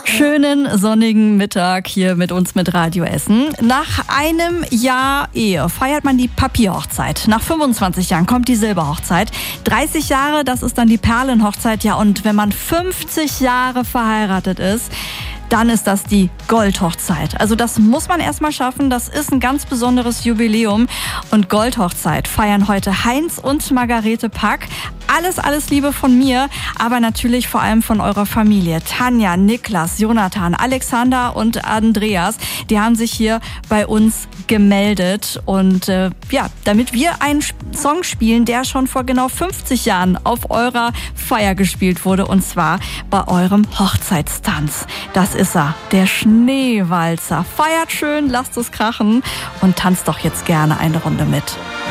Schönen sonnigen Mittag hier mit uns mit Radio Essen. Nach einem Jahr Ehe feiert man die Papierhochzeit. Nach 25 Jahren kommt die Silberhochzeit. 30 Jahre, das ist dann die Perlenhochzeit. Ja, und wenn man 50 Jahre verheiratet ist, dann ist das die Goldhochzeit. Also das muss man erstmal schaffen. Das ist ein ganz besonderes Jubiläum. Und Goldhochzeit feiern heute Heinz und Margarete Pack. Alles Liebe von mir, aber natürlich vor allem von eurer Familie. Tanja, Niklas, Jonathan, Alexander und Andreas, die haben sich hier bei uns gemeldet. Und damit wir einen Song spielen, der schon vor genau 50 Jahren auf eurer Feier gespielt wurde. Und zwar bei eurem Hochzeitstanz. Das ist er, der Schneewalzer. Feiert schön, lasst es krachen und tanzt doch jetzt gerne eine Runde mit.